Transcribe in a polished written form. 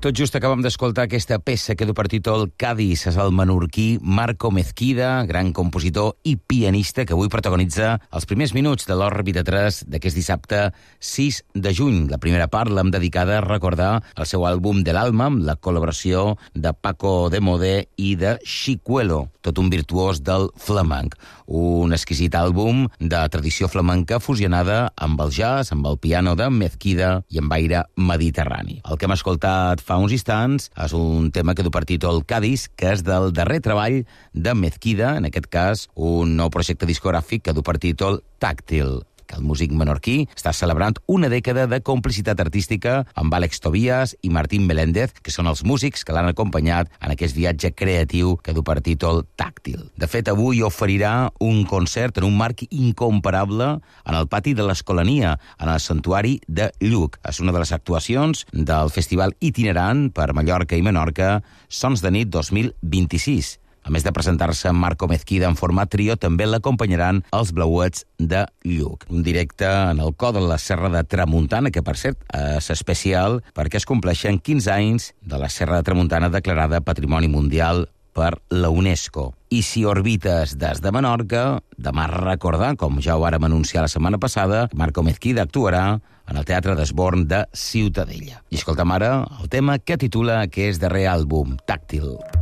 Tot just acabem d'escoltar aquesta peça que du per títol Cádiz. És el menorquí Marco Mezquida, gran compositor i pianista que avui protagonitza els primers minuts de l'Òrbita 3 d'aquest dissabte 6 de juny. La primera part l'hem dedicada a recordar el seu àlbum de l'Alma, amb la col·laboració de Paco de Modé i de Chicuelo, tot un virtuós del flamenc. Un exquisit àlbum de tradició flamenca fusionada amb el jazz, amb el piano de Mezquida i amb aire mediterrani. El que hem escoltat fa uns instants és un tema que du per títol Cádiz, que és del darrer treball de Mezquida, en aquest cas un nou projecte discogràfic que du per títol Tàctil. El músic menorquí està celebrant una dècada de complicitat artística amb Àlex Tobias i Martín Meléndez, que són els músics que l'han acompanyat en aquest viatge creatiu que du per títol Tàctil. De fet, avui oferirà un concert en un marc incomparable en el pati de l'Escolania, en el Santuari de Lluc. És una de les actuacions del festival itinerant per Mallorca i Menorca Sons de Nit 2026. A més de presentar-se Marco Mezquida en format trio, també l'acompanyaran els Blauets de Lluc. Un directe en el cor de la Serra de Tramuntana, que per cert és especial perquè es compleixen 15 anys de la Serra de Tramuntana declarada Patrimoni Mundial per la UNESCO. I si orbites des de Menorca, demà recordar, com ja ho vàrem anunciar la setmana passada, Marco Mezquida actuarà en el Teatre d'Esborn de Ciutadella. I escoltem ara el tema que titula aquest darrer àlbum, Tàctil.